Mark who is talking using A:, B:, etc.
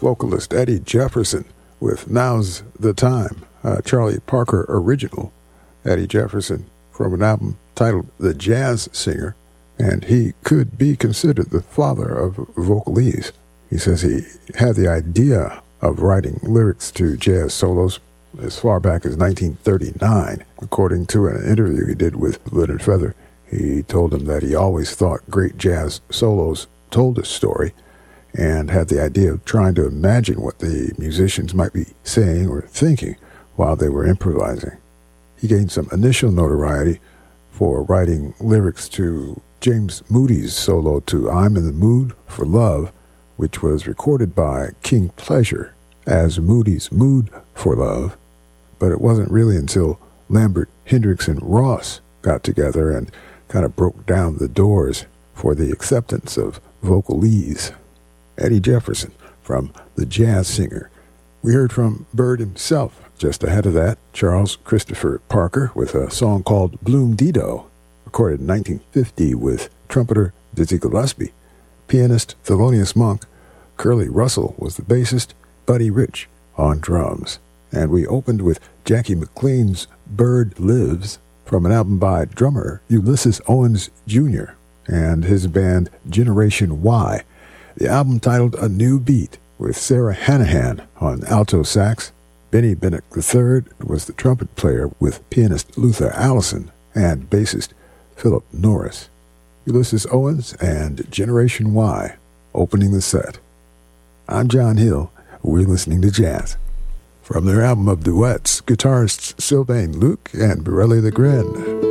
A: vocalist Eddie Jefferson with Now's the Time, a Charlie Parker original. Eddie Jefferson from an album titled The Jazz Singer, and he could be considered the father of vocalese. He says he had the idea of writing lyrics to jazz solos as far back as 1939. According to an interview he did with Leonard Feather, he told him that he always thought great jazz solos told a story and had the idea of trying to imagine what the musicians might be saying or thinking while they were improvising. He gained some initial notoriety for writing lyrics to James Moody's solo to I'm in the Mood for Love, which was recorded by King Pleasure as Moody's Mood for Love, but it wasn't really until Lambert, Hendricks, and Ross got together and kind of broke down the doors for the acceptance of vocalese. Eddie Jefferson from The Jazz Singer. We heard from Bird himself. Just ahead of that, Charles Christopher Parker with a song called Bloom Dido, recorded in 1950 with trumpeter Dizzy Gillespie, pianist Thelonious Monk. Curly Russell was the bassist, Buddy Rich on drums. And we opened with Jackie McLean's Bird Lives from an album by drummer Ulysses Owens Jr. and his band Generation Y. The album titled A New Beat with Sarah Hanahan on alto sax. Benny Bennett III was the trumpet player with pianist Luther Allison and bassist Philip Norris. Ulysses Owens and Generation Y opening the set. I'm John Hill. We're listening to jazz. From their album of duets, guitarists Sylvain Luc and Borelli the Gren.